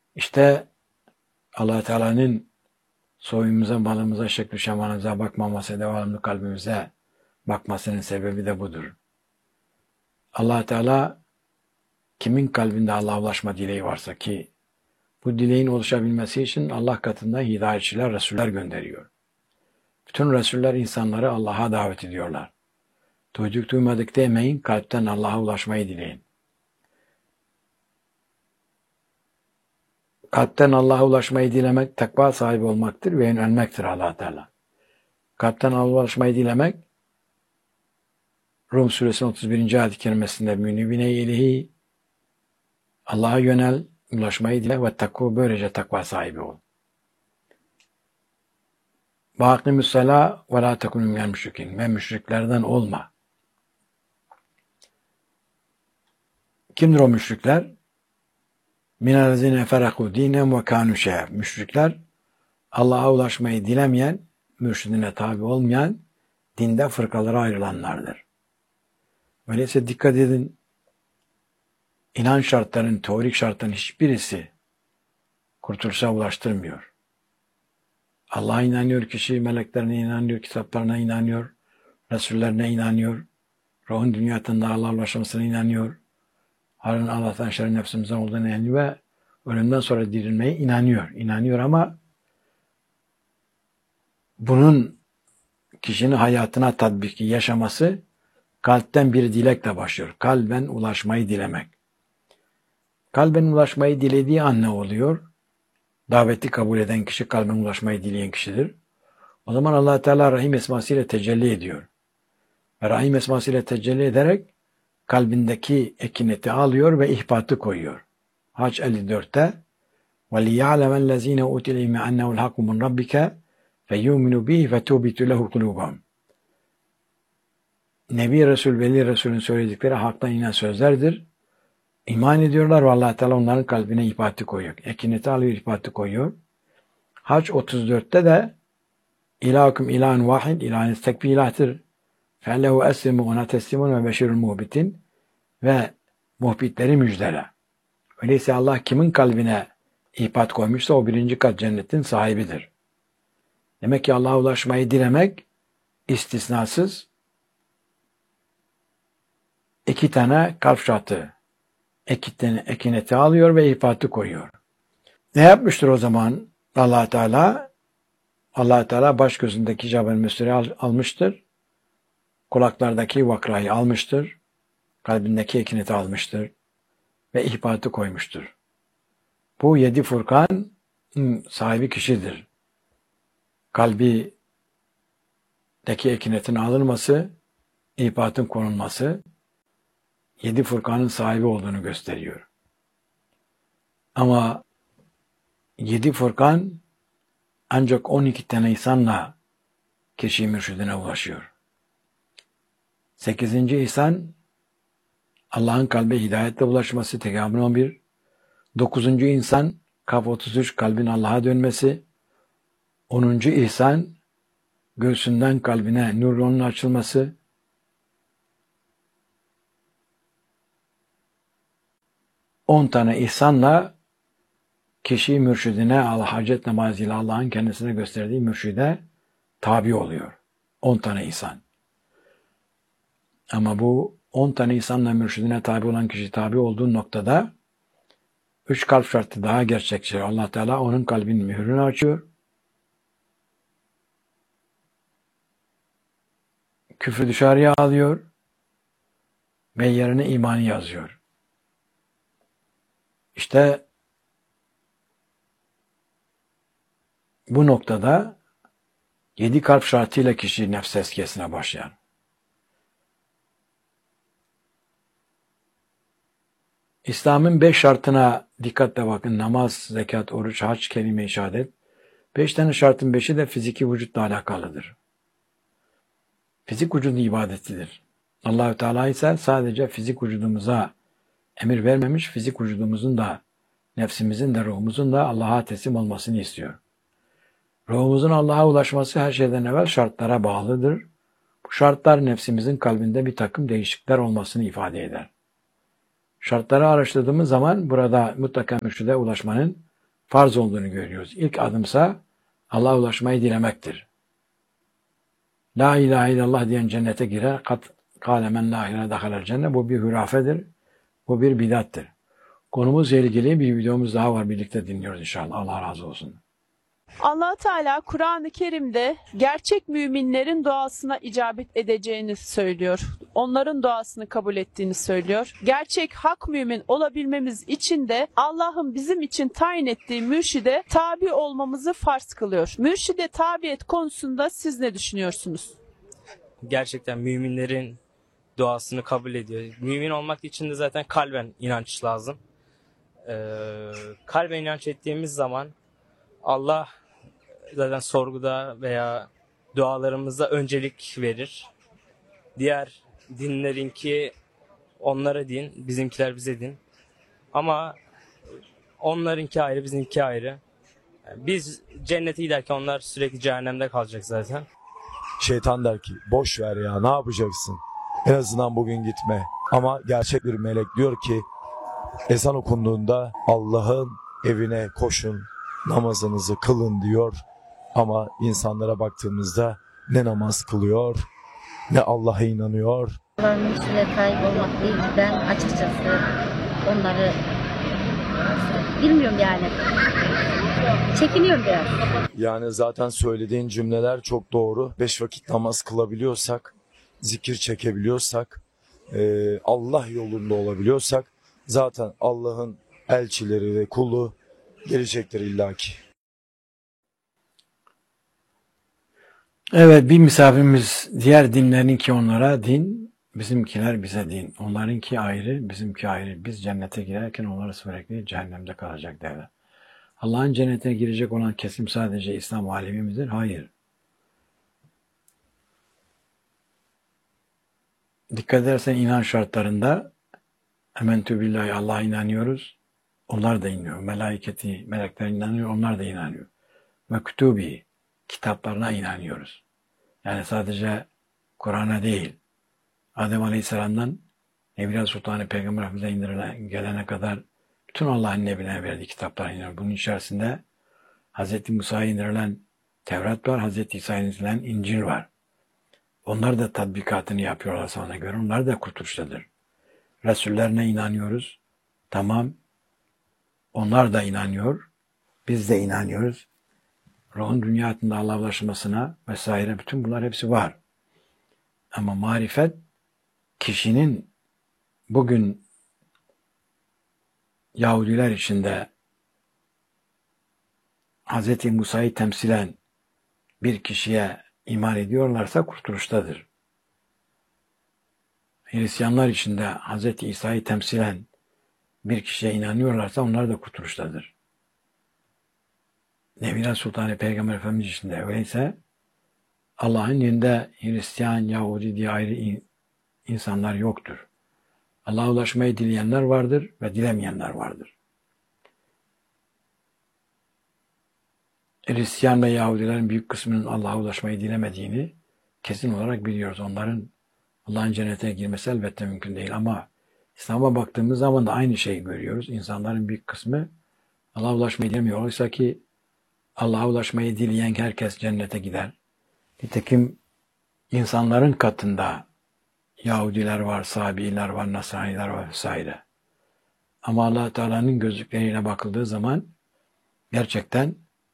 İşte Allah Teala'nın soyumuza, balımıza, şekli şemalimize bakmaması, devamlı kalbimize bakmasının sebebi de budur. Allah Teala kimin kalbinde Allah'a ulaşma dileği varsa ki bu dileğin oluşabilmesi için Allah katında hidayetçiler, Resuller gönderiyor. Bütün Resuller insanları Allah'a davet ediyorlar. Duyduk duymadık demeyin, kalpten Allah'a ulaşmayı dileyin. Kalpten Allah'a ulaşmayı dilemek, takva sahibi olmaktır ve yönelmektir Allah Teala. Kalpten Allah'a ulaşmayı dilemek, Rum suresinin 31. ayet-i kerimesinde münibine ilahi, Allah'a yönel, ulaşmayı dile ve takva, böylece takva sahibi ol. Vâkimü's-selâ ve lâ tekûnû minel müşrikîn, ve müşriklerden olma. Kimdir o müşrikler? Minellezîne ferakû dînen ve kânû şi'â. Müşrikler, Allah'a ulaşmayı dilemeyen, mürşidine tabi olmayan, dinde fırkalara ayrılanlardır. Öyleyse dikkat edin, İnanç şartlarının, teorik şartların hiçbirisi kurtuluşa ulaştırmıyor. Allah'a inanıyor kişi, meleklerine inanıyor, kitaplarına inanıyor, Resullerine inanıyor, ruhun dünyasında Allah'a ulaşmasına inanıyor, harın Allah'tan şerrin nefsimizden olduğuna inanıyor ve ölümden sonra dirilmeye inanıyor. İnanıyor ama bunun kişinin hayatına tatbiki, yaşaması kalpten bir dilekle başlıyor. Kalben ulaşmayı dilemek. Kalben ulaşmayı dilediği an ne oluyor? Daveti kabul eden kişi kalben ulaşmayı dileyen kişidir. O zaman Allah Teala Rahim esmasıyla tecelli ediyor. Ve Rahim esmasıyla tecelli ederek kalbindeki ekineti alıyor ve ihbatı koyuyor. Hac 54'te وَلِيَعْلَمَ الَّذ۪ينَ اُوتِ الْاِلْمَ اَنَّهُ الْحَقُّ مِنْ رَبِّكَ فَيُؤْمِنُ بِهِ فَتُوبِتُ لَهُ قُلُوبًا. Nebi Resul, Veli Resul'ün söyledikleri haktan inen sözlerdir. İman ediyorlar ve Allah Teala onların kalbine ihbatı koyuyor. Ekineti alıyor, ihbatı koyuyor. Hac 34'te de İlahukum ilahun vahid, ilahınız tek bir ilahtır. Fellehu eslimu ona teslimun ve beşirul muhbitin ve muhbitleri müjdele. Öyleyse Allah kimin kalbine ihbat koymuşsa o birinci kat cennetin sahibidir. Demek ki Allah'a ulaşmayı dilemek istisnasız iki tane kalp şartı ekineti alıyor ve ihbatı koyuyor. Ne yapmıştır o zaman Allah Teala? Allah Teala baş gözündeki Cebel Müsir'i almıştır. Kulaklardaki vakrayı almıştır. Kalbindeki ekineti almıştır. Ve ihbatı koymuştur. Bu 7 Furkan sahibi kişidir. Kalbindeki ekinetin alınması, ihbatın konulması 7 Furkan'ın sahibi olduğunu gösteriyor. Ama 7 Furkan ancak 12 tane insanla kişi mürşidine ulaşıyor. 8. ihsan Allah'ın kalbe hidayetle ulaşması, Tekamül 11. 9. insan Kaf 33 kalbin Allah'a dönmesi. 10. ihsan göğsünden kalbine nurun açılması. 10 tane ihsanla kişi mürşidine hacet namazıyla Allah'ın kendisine gösterdiği mürşide tabi oluyor. 10 tane ihsan. Ama bu 10 tane insanla mürşidine tabi olan kişi tabi olduğu noktada 3 kalp şartı daha gerçekçi. Allah Teala onun kalbinin mührünü açıyor. Küfrü dışarıya alıyor ve yerine imanı yazıyor. İşte bu noktada 7 kalp şartıyla kişi nefs tezkiyesine başlar. İslam'ın 5 şartına dikkatle bakın. Namaz, zekat, oruç, hac, kelime-i şehadet. 5 tane şartın 5'i de fiziki vücutla alakalıdır. Fizik vücudun ibadetidir. Allah-u Teala ise sadece fizik vücudumuza emir vermemiş, fizik vücudumuzun da, nefsimizin de, ruhumuzun da Allah'a teslim olmasını istiyor. Ruhumuzun Allah'a ulaşması her şeyden evvel şartlara bağlıdır. Bu şartlar nefsimizin kalbinde bir takım değişiklikler olmasını ifade eder. Şartları araştırdığımız zaman burada mutlaka mürşide ulaşmanın farz olduğunu görüyoruz. İlk adımsa Allah'a ulaşmayı dilemektir. La ilahe illallah diyen cennete girer. Kâle men la ilahe dehalel cennet. Bu bir hürafedir. Bu bir bidattır. Konumuzla ilgili bir videomuz daha var. Birlikte dinliyoruz inşallah. Allah razı olsun. Allah Teala Kur'an-ı Kerim'de gerçek müminlerin duasına icabet edeceğini söylüyor. Onların duasını kabul ettiğini söylüyor. Gerçek hak mümin olabilmemiz için de Allah'ın bizim için tayin ettiği mürşide tabi olmamızı farz kılıyor. Mürşide tabiyet konusunda siz ne düşünüyorsunuz? Gerçekten müminlerin duasını kabul ediyor. Mümin olmak için de zaten kalben inanç lazım. Kalben inanç ettiğimiz zaman Allah zaten sorguda veya dualarımızda öncelik verir. Diğer dinlerinki onlara din, bizimkiler bize din. Ama onlarınki ayrı, bizimki ayrı. Yani biz cennete giderken onlar sürekli cehennemde kalacak zaten. Şeytan der ki boş ver ya, ne yapacaksın? En azından bugün gitme. Ama gerçek bir melek diyor ki ezan okunduğunda Allah'ın evine koşun, namazınızı kılın diyor. Ama insanlara baktığımızda ne namaz kılıyor, ne Allah'a inanıyor. Allah'ın mülküne sahip olmak değil. Ben açıkçası onları bilmiyorum yani. Çekiniyorum biraz. Yani zaten söylediğin cümleler çok doğru. 5 vakit namaz kılabiliyorsak, zikir çekebiliyorsak, Allah yolunda olabiliyorsak zaten Allah'ın elçileri ve kulu gelecektir illaki. Evet, bir misafirimiz diğer dinlerinki onlara din, bizimkiler bize din. Onlarınki ayrı, bizimki ayrı. Biz cennete girerken onları sürekli cehennemde kalacak derler. Allah'ın cennetine girecek olan kesim sadece İslam alemi midir? Hayır. Dikkat edersen inan şartlarında ementü billahi Allah'a inanıyoruz. Onlar da inanıyor. Melaiketi, melekler inanıyor. Onlar da inanıyor. Ve kütübi, kitaplarına inanıyoruz. Yani sadece Kur'an'a değil. Adem Aleyhisselam'dan Nebiler Sultanı Peygamber Efendimiz'e indirilen gelene kadar bütün Allah'ın Nebilerine verdiği kitaplara inanıyoruz. Bunun içerisinde Hz. Musa'ya indirilen Tevrat var, Hz. İsa'ya indirilen İncil var. Onlar da tatbikatını yapıyorlar sana göre. Onlar da kurtuluştadır. Resullerine inanıyoruz. Tamam. Onlar da inanıyor. Biz de inanıyoruz. Ruhun dünya hayatında Allah'a ulaşmasına vesaire bütün bunlar hepsi var. Ama marifet kişinin bugün Yahudiler içinde Hz. Musa'yı temsilen bir kişiye iman ediyorlarsa kurtuluştadır. Hristiyanlar içinde Hz. İsa'yı temsilen bir kişiye inanıyorlarsa onlar da kurtuluştadır. Nebiler Sultanı Peygamber Efendimiz içinde öyleyse Allah'ın yanında Hristiyan, Yahudi diye ayrı insanlar yoktur. Allah'a ulaşmayı dileyenler vardır ve dilemeyenler vardır. Hristiyan ve Yahudilerin büyük kısmının Allah'a ulaşmayı dilemediğini kesin olarak biliyoruz. Onların Allah'ın cennetine girmesi elbette mümkün değil ama İslam'a baktığımız zaman da aynı şeyi görüyoruz. İnsanların büyük kısmı Allah'a ulaşmayı dilemiyor. Oysa ki Allah'a ulaşmayı dileyen herkes cennete gider. Nitekim insanların katında Yahudiler var, Sabiiler var, Nasraniler var vesaire. Ama Allah Teala'nın gözlükleriyle bakıldığı zaman gerçekten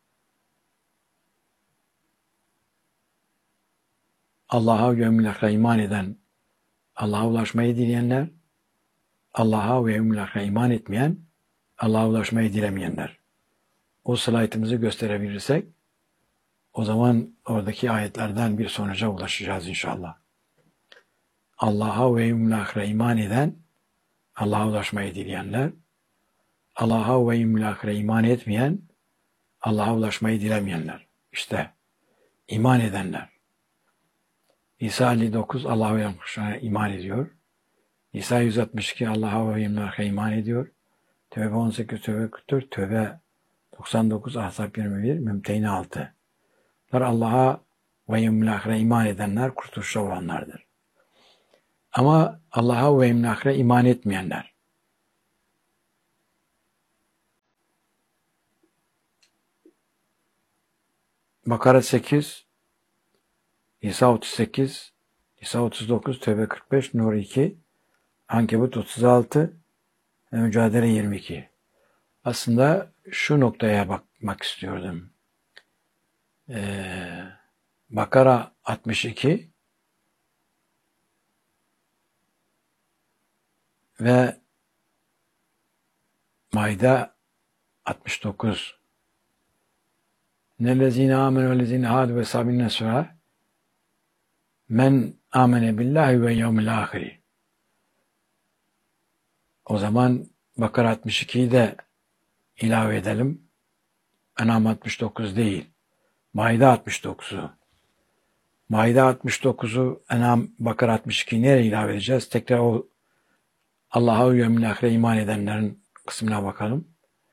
Allah'a ve yevmil ahire iman eden, Allah'a ulaşmayı dileyenler, Allah'a ve yevmil ahire iman etmeyen, Allah'a ulaşmayı dilemeyenler. O slaytımızı gösterebilirsek, o zaman oradaki ayetlerden bir sonuca ulaşacağız inşallah. Allah'a ve yevmil ahire iman eden, Allah'a ulaşmayı dileyenler, Allah'a ve yevmil ahire iman etmeyen, Allah'a ulaşmayı dilemeyenler. İşte iman edenler. İsa 59 Allah'a ve yevmil ahire iman ediyor. İsa 162 Allah'a ve yevmil ahire iman ediyor. Tevbe 18, Tevbe 44, Tevbe 99, Ahzab 21, Mümtehine 6. Bunlar Allah'a ve yevmil ahire iman edenler kurtuluşta olanlardır. Ama Allah'a ve yevmil ahire iman etmeyenler, Bakara 8, İsa 38, İsa 39, Tevbe 45, Nur 2, Ankebut 36 ve Mücadele 22. Aslında şu noktaya bakmak istiyordum. Bakara 62 ve Maide 69. Nellezine amenu vellezine hadu ve sabine sura men amene billahi ve yevmil ahiri. O zaman Bakara 62'yi de ilave edelim. En'am 69 değil. Maide 69'u. Maide 69'u En'am Bakara 62'yi nereye ilave edeceğiz? Tekrar o Allah'a ve yevmil ahire iman edenlerin kısmına bakalım.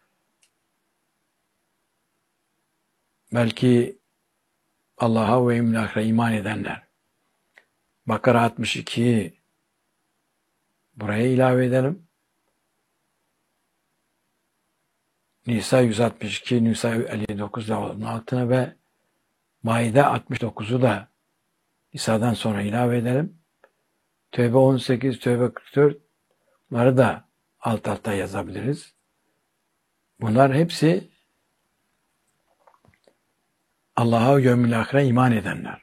Belki Allah'a ve yevmil ahire iman edenler. Bakara 62'yi buraya ilave edelim. Nisa 162, Nisa 59 da onun altına ve Maide 69'u da Nisa'dan sonra ilave edelim. Tevbe 18, Tevbe 44'ları da alt alta yazabiliriz. Bunlar hepsi Allah'a ve yevmil ahire iman edenler.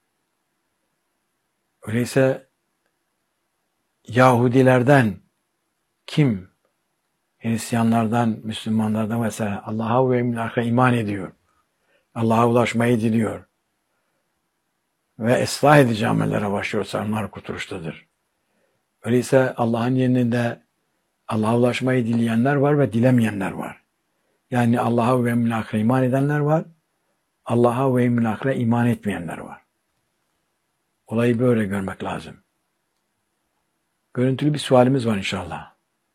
Öyleyse Yahudilerden kim, Hristiyanlardan, Müslümanlardan mesela Allah'a ve yevmil ahire iman ediyor, Allah'a ulaşmayı diliyor ve ıslah edici amellere başlıyorsa onlar kurtuluştadır. Öyleyse Allah'ın yanında Allah'a ulaşmayı dileyenler var ve dilemeyenler var. Yani Allah'a ve yevmil ahire iman edenler var, Allah'a ve yevmil ahire iman etmeyenler var. Olayı böyle görmek lazım. Görüntülü bir sualimiz var inşallah.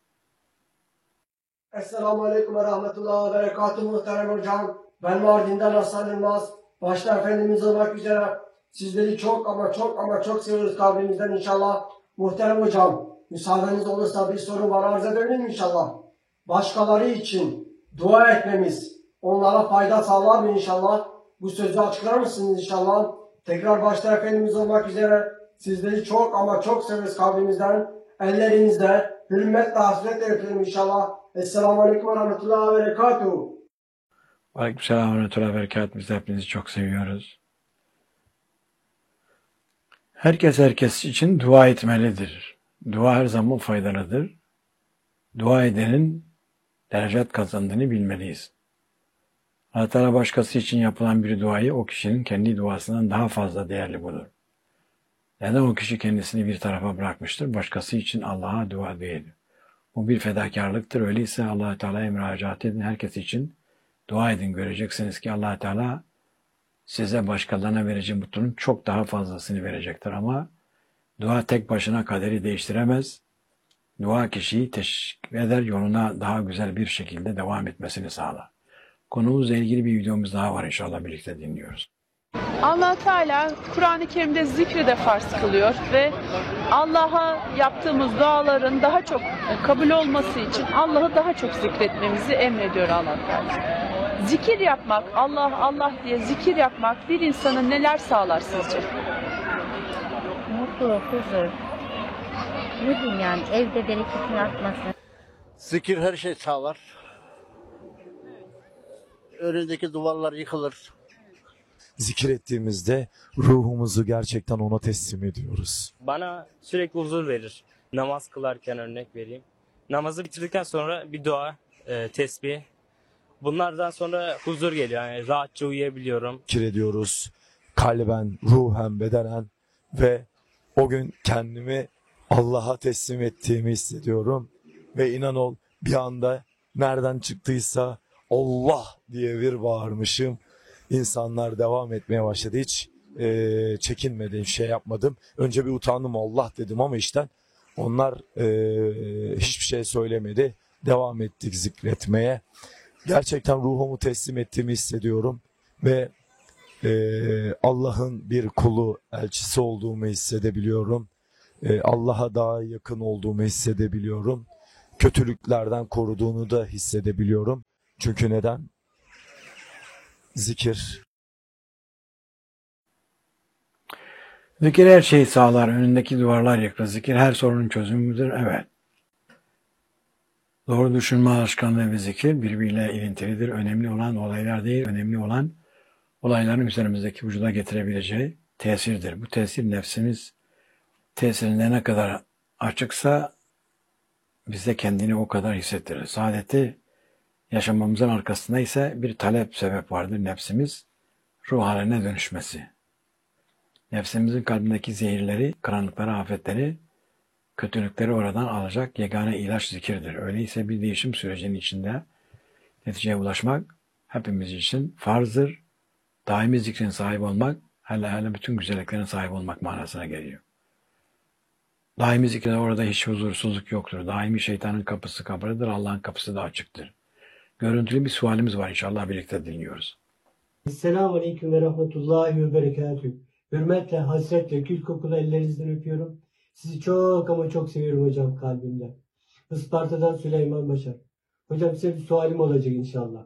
Esselamu Aleyküm ve Rahmetullahi ve Berekatuhu muhterem hocam. Ben Mardin'den Hasan Yılmaz. Başta Efendimiz olmak üzere sizleri çok ama çok seviyoruz kalbimizden inşallah. Muhterem hocam, müsaadeniz olursa bir soru var, arz edebilir miyim inşallah? Başkaları için dua etmemiz onlara fayda sağlar mı inşallah? Bu sözü açıklar mısınız inşallah? Tekrar başta Efendimiz olmak üzere sizleri çok ama çok seviyoruz kalbimizden. Ellerinizde hürmetle hasretle öpelim inşallah. Esselamu Aleyküm ve Rahmetullahi ve Berekatuhu. Aleykümselam ve Rahmetullahi ve Berekatuhu. Biz de hepinizi çok seviyoruz. Herkes için dua etmelidir. Dua her zaman faydalıdır. Dua edenin derecet kazandığını bilmeliyiz. Allah Teala başkası için yapılan bir duayı o kişinin kendi duasından daha fazla değerli bulur. Neden o kişi kendisini bir tarafa bırakmıştır? Başkası için Allah'a dua ediyor. Bu bir fedakarlıktır. Öyleyse Allah Teala'ya müracaat edin. Herkes için dua edin. Göreceksiniz ki Allah Teala size başkalarına vereceği mutluluğun çok daha fazlasını verecektir. Ama dua tek başına kaderi değiştiremez. Dua kişiyi teşvik eder, yoluna daha güzel bir şekilde devam etmesini sağlar. Konumuzla ilgili bir videomuz daha var inşallah birlikte dinliyoruz. Allah Teala Kur'an-ı Kerim'de zikri de farz kılıyor ve Allah'a yaptığımız duaların daha çok kabul olması için Allah'ı daha çok zikretmemizi emrediyor Allah Teala. Zikir yapmak, Allah Allah diye zikir yapmak bir insana neler sağlar sizce? Mutlu, huzur. Ne diyeyim yani, evde bereketin artması. Zikir her şey sağlar. Önündeki duvarlar yıkılır. Zikir ettiğimizde ruhumuzu gerçekten ona teslim ediyoruz. Bana sürekli huzur verir. Namaz kılarken örnek vereyim. Namazı bitirdikten sonra bir dua, tesbih. Bunlardan sonra huzur geliyor. Yani rahatça uyuyabiliyorum. Zikir ediyoruz. Kalben, ruhen, bedenen ve o gün kendimi Allah'a teslim ettiğimi hissediyorum. Ve inan ol bir anda nereden çıktıysa Allah diye bir bağırmışım. İnsanlar devam etmeye başladı. Hiç çekinmedim, şey yapmadım. Önce bir utandım, Allah dedim ama işten onlar hiçbir şey söylemedi. Devam ettik zikretmeye. Gerçekten ruhumu teslim ettiğimi hissediyorum. Ve Allah'ın bir kulu, elçisi olduğumu hissedebiliyorum. Allah'a daha yakın olduğumu hissedebiliyorum. Kötülüklerden koruduğunu da hissedebiliyorum. Çünkü neden? Zikir Zikir her şeyi sağlar, önündeki duvarlar yıkar. Zikir her sorunun çözümüdür, evet. Doğru düşünme alışkanlığı ve zikir birbiriyle ilintilidir. Önemli olan olaylar değil, önemli olan olayların üzerimizdeki vücuda getirebileceği tesirdir. Bu tesir nefsimiz tesirinde ne kadar açıksa bizde kendini o kadar hissettirir. Saadeti yaşamamızın arkasında ise bir talep sebep vardır. Nefsimiz ruh haline dönüşmesi. Nefsimizin kalbindeki zehirleri, karanlıkları, afetleri, kötülükleri oradan alacak yegane ilaç zikirdir. Öyleyse bir değişim sürecinin içinde neticeye ulaşmak hepimiz için farzdır. Daimi zikrin sahibi olmak, hele bütün güzelliklerin sahibi olmak manasına geliyor. Daimi zikirde orada hiç huzursuzluk yoktur. Daimi şeytanın kapısı kapalıdır, Allah'ın kapısı da açıktır. Görüntülü bir sualimiz var, inşallah birlikte dinliyoruz. Selamun Aleyküm ve Rahmetullahi ve Berekatühü. Hürmetle, hasretle, kül kokulu ellerinizden öpüyorum. Sizi çok ama çok seviyorum hocam kalbimden. Isparta'dan Süleyman Başar. Hocam size bir sualim olacak inşallah.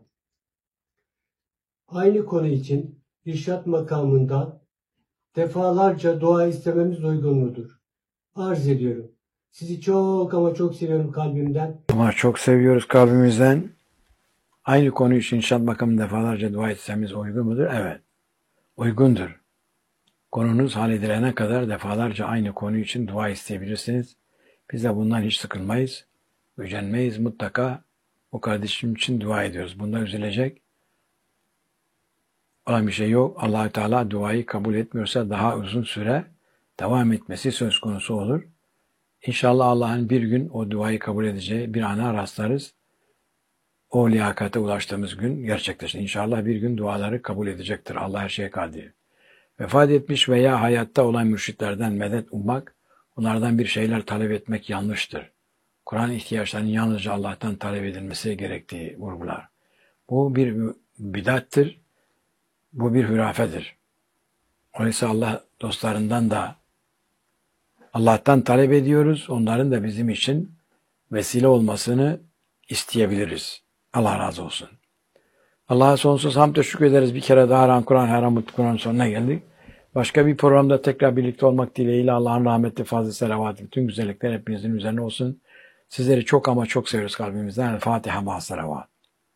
Aynı konu için irşat makamında defalarca dua istememiz uygun mudur? Arz ediyorum. Sizi çok ama çok seviyorum kalbimden. Ama çok seviyoruz kalbimizden. Aynı konu için irşat makamında defalarca dua etsemiz uygun mudur? Evet. Uygundur. Konunuz halledilene kadar defalarca aynı konu için dua isteyebilirsiniz. Biz de bundan hiç sıkılmayız, gücenmeyiz. Mutlaka o kardeşim için dua ediyoruz. Bunda üzülecek olan bir şey yok. Allah-u Teala duayı kabul etmiyorsa daha uzun süre devam etmesi söz konusu olur. İnşallah Allah'ın bir gün o duayı kabul edeceği bir ana rastlarız. O liyakate ulaştığımız gün gerçekleşir. İnşallah bir gün duaları kabul edecektir. Allah her şeye kadir. Vefat etmiş veya hayatta olan mürşitlerden medet ummak, onlardan bir şeyler talep etmek yanlıştır. Kur'an ihtiyaçlarının yalnızca Allah'tan talep edilmesi gerektiği vurgular. Bu bir bidattır, bu bir hürafedir. Oysa Allah dostlarından da Allah'tan talep ediyoruz, onların da bizim için vesile olmasını isteyebiliriz. Allah razı olsun. Allah'a sonsuz hamd ve şükür ederiz. Bir kere daha Kur'an, her Mutlu Kur'an'ın sonuna geldik. Başka bir programda tekrar birlikte olmak dileğiyle Allah'ın rahmetli, fazla selavatı, bütün güzellikler hepinizin üzerine olsun. Sizleri çok ama çok seviyoruz kalbimizden. El Fatiha ma selavat.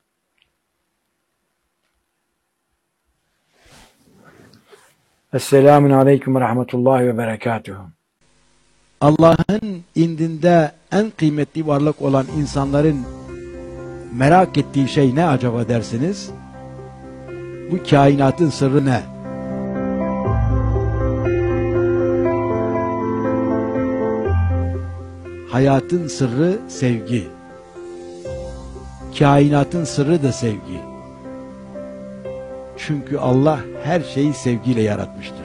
Esselamun Aleyküm ve Rahmetullahi ve Berekatuhu. Allah'ın indinde en kıymetli varlık olan insanların merak ettiği şey ne acaba dersiniz? Bu kainatın sırrı ne? Hayatın sırrı sevgi. Kainatın sırrı da sevgi. Çünkü Allah her şeyi sevgiyle yaratmıştır.